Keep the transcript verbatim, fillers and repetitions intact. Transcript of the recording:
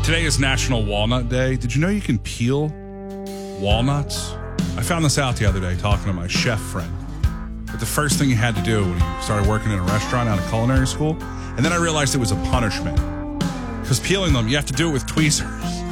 Today is National Walnut Day. Did you know you can peel walnuts? I found this out the other day talking to my chef friend. But the first thing you had to do when you started working in a restaurant out of culinary school, and then I realized it was a punishment. Because peeling them, you have to do it with tweezers.